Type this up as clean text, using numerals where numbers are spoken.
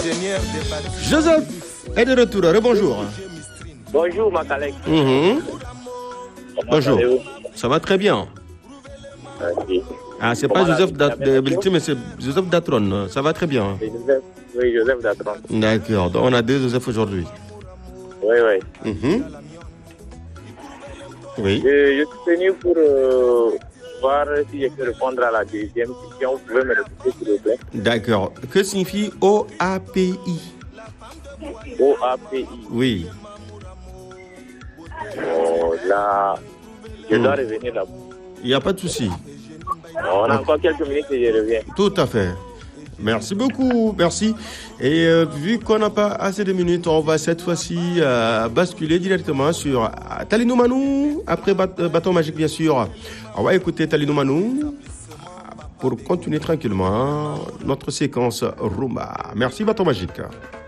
Joseph est de retour. Rebonjour. Bonjour, ma collègue. Bonjour. Ça va très bien. Merci. Ah, c'est pas Joseph de mais c'est Joseph Datron. Ça va très bien. Oui, Joseph Datron. D'accord. Donc, on a deux Joseph aujourd'hui. Oui, oui. Oui. Je suis venu pour voir si je peux répondre à la deuxième question. Vous pouvez me répéter, s'il vous plaît. D'accord. Que signifie OAPI? OAPI. Oui. Oh, là, je dois revenir là. Il n'y a pas de souci. On a encore quelques minutes et je reviens. Tout à fait. Merci beaucoup, merci. Et vu qu'on n'a pas assez de minutes, on va cette fois-ci basculer directement sur Talino Manou, après Bâton Magique bien sûr. On va écouter Talino Manou pour continuer tranquillement notre séquence Rumba. Merci Bâton Magique.